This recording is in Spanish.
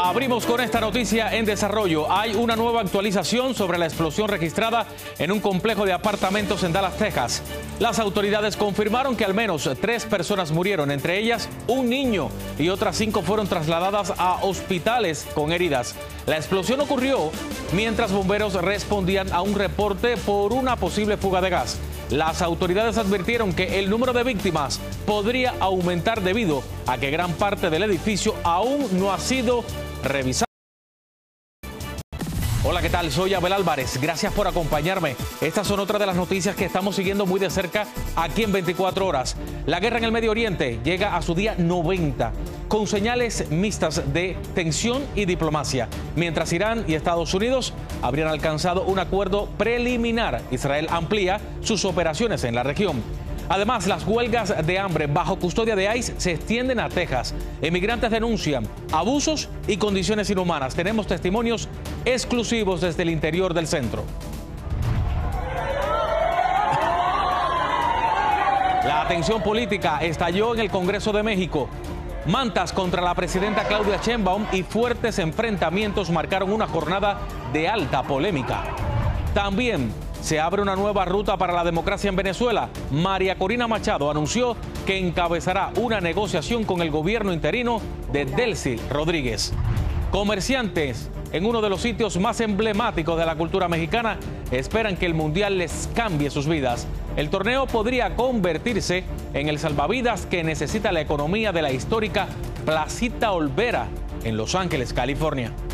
Abrimos con esta noticia en desarrollo. Hay una nueva actualización sobre la explosión registrada en un complejo de apartamentos en Dallas, Texas. Las autoridades confirmaron que al menos 3 personas murieron, entre ellas un niño, y otras 5 fueron trasladadas a hospitales con heridas. La explosión ocurrió mientras bomberos respondían a un reporte por una posible fuga de gas. Las autoridades advirtieron que el número de víctimas podría aumentar debido a que gran parte del edificio aún no ha sido revisado. Hola, ¿qué tal? Soy Abel Álvarez. Gracias por acompañarme. Estas son otras de las noticias que estamos siguiendo muy de cerca aquí en 24 horas. La guerra en el Medio Oriente llega a su día 90, con señales mixtas de tensión y diplomacia. Mientras Irán y Estados Unidos habrían alcanzado un acuerdo preliminar, Israel amplía sus operaciones en la región. Además, las huelgas de hambre bajo custodia de ICE se extienden a Texas. Emigrantes denuncian abusos y condiciones inhumanas. Tenemos testimonios exclusivos desde el interior del centro. La tensión política estalló en el Congreso de México. Mantas contra la presidenta Claudia Sheinbaum y fuertes enfrentamientos marcaron una jornada de alta polémica. También se abre una nueva ruta para la democracia en Venezuela. María Corina Machado anunció que encabezará una negociación con el gobierno interino de Delcy Rodríguez. Comerciantes en uno de los sitios más emblemáticos de la cultura mexicana esperan que el Mundial les cambie sus vidas. El torneo podría convertirse en el salvavidas que necesita la economía de la histórica Placita Olvera en Los Ángeles, California.